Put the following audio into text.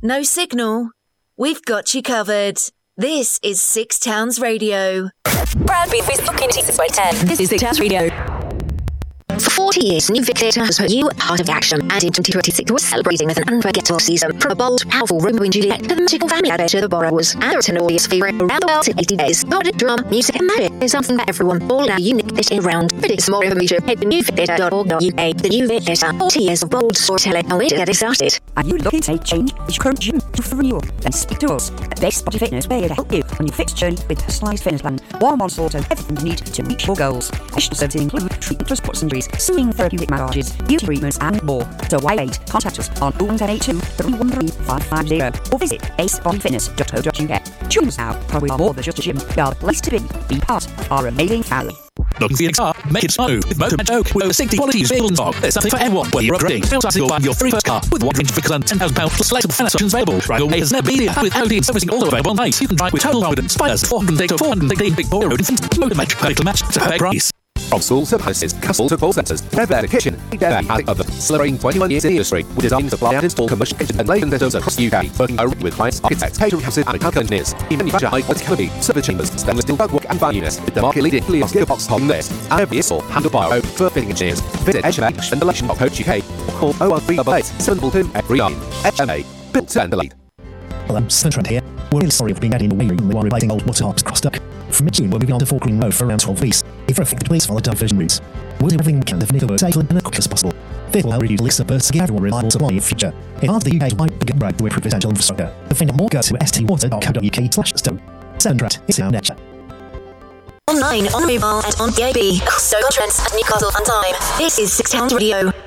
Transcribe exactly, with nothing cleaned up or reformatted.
No signal? We've got you covered. This is Six Towns Radio. Bradby Facebook Initiative by ten. This is Six Towns Radio. For forty years, New Vic Theatre has heard you at Heart of Action, and in twenty twenty-six we're celebrating with an unforgettable season. From a bold, powerful Romeo and Juliet to the magical family ladder to the Borrowers, and it's an audience favourite around the world in eighty days. Melodic drama, music and magic is something that everyone, all our unique this year round. For this more information, head to new vic theatre dot org dot U K. The New Vic Theatre, forty years of bold storytelling, and we're to get it started. Are you looking to change your current gym to for renewal? Then speak to us at Base Body Fitness. We're here to help you on your fitness journey with a personalised fitness plan. One one sort of everything you need to reach your goals. Additional services include treatment for sports injuries, soothing therapeutic massages, beauty treatments and more. So why wait? Contact us on oh one eight two, three one three, five five zero or visit base body fitness dot co dot U K. Join us now, for we are more than just a gym. We are the place to be. Be part of our amazing family. Looking for your car? Make it smooth with Motor Joke. With over sixty qualities available in stock. There's something for everyone. Whether you're upgrading, sales or buying your very first car with one range of vehicles and ten thousand pounds plus selectable finance options available. Drive away has never been easier. With L D and servicing also available on night. You can drive with total confidence. Spiders four hundred eight to four hundred eighteen Big Boy Road in Finton. Motor Match. Medical match. It's a fair price. From schools to houses, castles to call centres, Bear Kitchen, Bear and other. Celebrating twenty-one years in the industry, we design, supply and install commercial kitchen and laying centres across the U K, working directly with clients, architects, catering houses and mechanical engineers. We manufacture high-quality canopy, service chambers, stainless steel ductwork and fan units, with the market-leading Helios gearbox on this. And every install handled by our own for fitting engineers. Visit H M A ventilation dot co dot U K or call oh one three eight eight, seven two two, three nine. H M A, built to ventilate. Hello, Centrand here. We're really sorry for being added in the way room while replacing old water hops crossed up. From mid-June, we're moving on to Fort Green Road for around twelve weeks. If you're affected, please follow diversion routes. We'll do everything we can to make it safe and as quick as possible. This will help reduce lists of births to give everyone a reliable supply in future. In part of the U K's wide big break with residential infrastructure. To find out more, go to s t water dot co dot U K slash stone. Centrand, it's our nature. Online, on mobile, and on D A B. So Trent at Newcastle on time. This is Six Towns Radio.